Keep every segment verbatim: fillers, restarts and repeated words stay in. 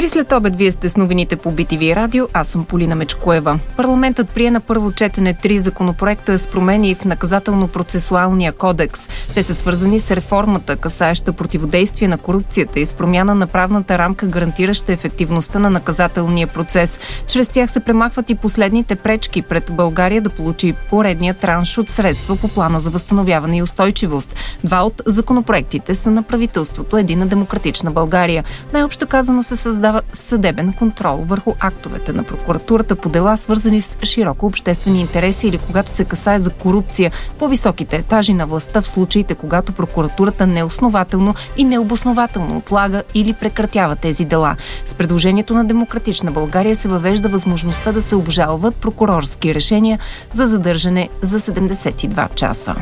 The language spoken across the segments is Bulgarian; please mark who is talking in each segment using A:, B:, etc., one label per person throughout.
A: Три след обед вие сте с новините по Би Ти Ви радио, аз съм Полина Мечкоева. Парламентът прие на първо четене три законопроекта с промени в наказателно-процесуалния кодекс. Те са свързани с реформата, касаеща противодействие на корупцията и с промяна на правната рамка, гарантираща ефективността на наказателния процес. Чрез тях се премахват и последните пречки пред България да получи поредния транш от средства по плана за възстановяване и устойчивост. Два от законопроектите са на правителството Единна демократична България. Най-общо казано се създава съдебен контрол върху актовете на прокуратурата по дела, свързани с широко обществени интереси или когато се касае за корупция по високите етажи на властта в случаите, когато прокуратурата неоснователно и необоснователно отлага или прекратява тези дела. С предложението на Демократична България се въвежда възможността да се обжалват прокурорски решения за задържане за седемдесет и два часа.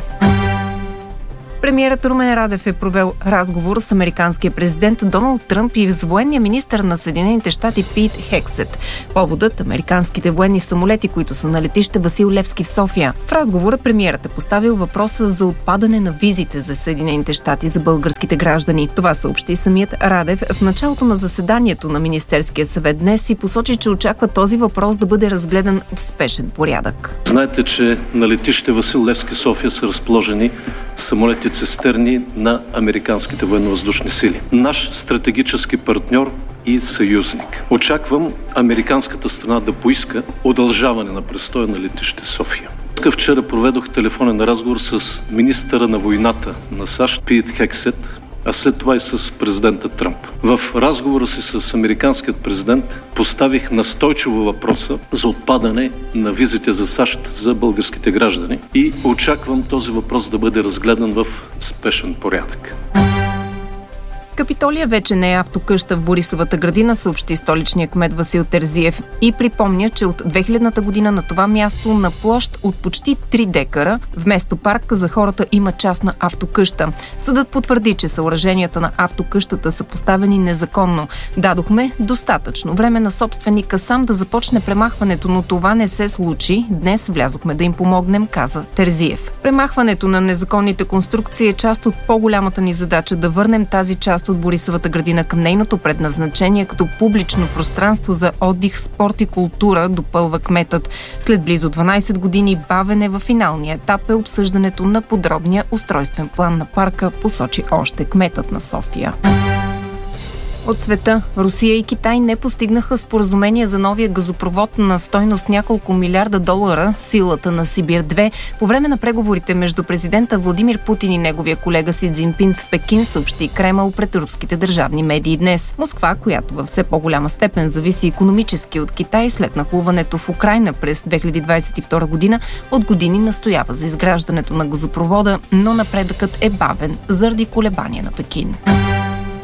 A: Премиерът Румен Радев е провел разговор с американския президент Доналд Тръмп и с военния министър на Съединените щати Пит Хексет. Поводът – американските военни самолети, които са на летище Васил Левски в София. В разговора премиерът е поставил въпроса за отпадане на визите за Съединените щати за българските граждани. Това съобщи самият Радев в началото на заседанието на Министерския съвет днес и посочи, че очаква този въпрос да бъде разгледан в спешен порядък.
B: Знаете, че на летище Васил Левски София са разположени самолети цистерни на американските военновъздушни сили. Наш стратегически партньор и съюзник. Очаквам американската страна да поиска удължаване на престоя на летище София. Вчера проведох телефонен разговор с министъра на войната на САЩ Пит Хексет, а след това и с президента Тръмп. В разговора си с американският президент поставих настойчиво въпроса за отпадане на визите за САЩ за българските граждани и очаквам този въпрос да бъде разгледан в спешен порядък.
A: Капитолия вече не е автокъща в Борисовата градина, съобщи столичния кмет Васил Терзиев и припомня, че от две хилядната година на това място на площ от почти три декара вместо парк за хората има частна автокъща. Съдът потвърди, че съоръженията на автокъщата са поставени незаконно. Дадохме достатъчно време на собственика сам да започне премахването, но това не се случи. Днес влязохме да им помогнем, каза Терзиев. Премахването на незаконните конструкции е част от по-голямата ни задача да върнем тази част от Борисовата градина към нейното предназначение като публично пространство за отдих, спорт и култура, допълва кметът. След близо дванайсет години бавене във финалния етап е обсъждането на подробния устройствен план на парка, посочи още кметът на София. От света, Русия и Китай не постигнаха споразумение за новия газопровод на стойност няколко милиарда долара, силата на Сибир две, по време на преговорите между президента Владимир Путин и неговия колега Си Цзинпин в Пекин, съобщи Кремъл пред руските държавни медии днес. Москва, която във все по-голяма степен зависи икономически от Китай след нахлуването в Украйна през две хиляди двадесет и втора година, от години настоява за изграждането на газопровода, но напредъкът е бавен заради колебания на Пекин.